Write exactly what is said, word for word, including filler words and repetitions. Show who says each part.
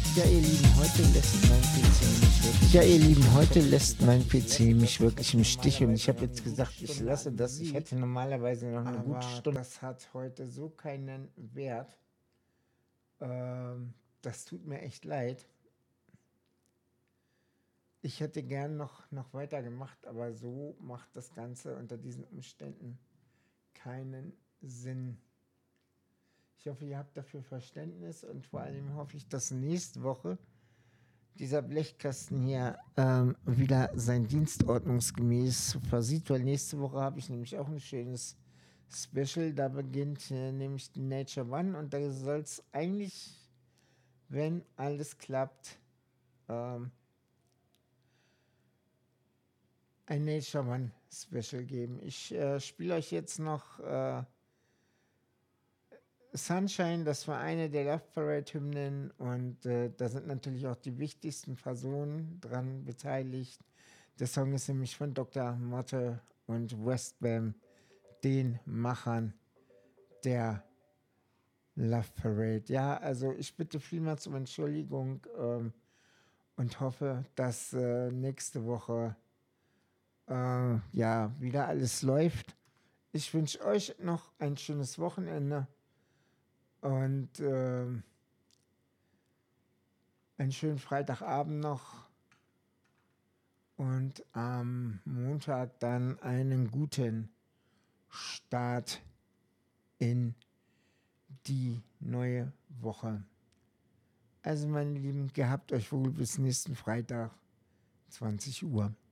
Speaker 1: Ja, ihr Lieben, heute lässt mein P C mich wirklich. Ja, ihr Lieben, heute lässt mein P C mich wirklich im Stich und ich habe jetzt gesagt, ich lasse das. Ich hätte normalerweise noch eine gute
Speaker 2: Aber
Speaker 1: Stunde.
Speaker 2: das hat heute so keinen Wert. Ähm, das tut mir echt leid. Ich hätte gern noch, noch weitergemacht, aber so macht das Ganze unter diesen Umständen keinen Sinn. Ich hoffe, ihr habt dafür Verständnis und vor allem hoffe ich, dass nächste Woche dieser Blechkasten hier ähm, wieder sein Dienst ordnungsgemäß versieht, weil nächste Woche habe ich nämlich auch ein schönes Special. Da beginnt äh, nämlich die Nature One und da soll es eigentlich, wenn alles klappt, ähm, ein Nature One Special geben. Ich äh, spiele euch jetzt noch äh, Sunshine, das war eine der Love Parade Hymnen und äh, da sind natürlich auch die wichtigsten Personen dran beteiligt. Der Song ist nämlich von Doktor Motte und Westbam, den Machern der Love Parade. Ja, also ich bitte vielmals um Entschuldigung ähm, und hoffe, dass äh, nächste Woche äh, ja wieder alles läuft. Ich wünsche euch noch ein schönes Wochenende und äh, einen schönen Freitagabend noch und am Montag dann einen guten Start in die neue Woche. Also meine Lieben, gehabt euch wohl bis nächsten Freitag, zwanzig Uhr.